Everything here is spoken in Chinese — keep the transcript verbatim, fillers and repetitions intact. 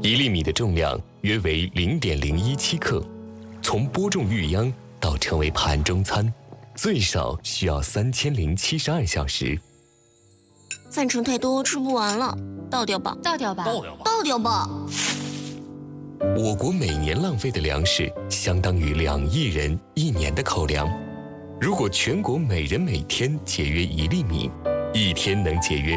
一粒米的重量约为零点零一七克，从播种育秧到成为盘中餐，最少需要三千零七十二小时。 饭盛太多，吃不完了，倒掉吧， 倒掉吧， 倒掉吧， 倒掉吧。 我国每年浪费的粮食相当于两亿人一年的口粮。如果全国每人每天节约一粒米，一天能节约